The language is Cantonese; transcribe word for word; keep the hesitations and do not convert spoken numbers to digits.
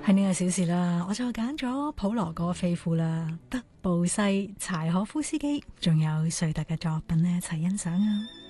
喺呢個小時啦，我就揀咗普羅戈菲夫啦、德布西、柴可夫斯基，仲有瑞特嘅作品呢，一齊欣賞啊！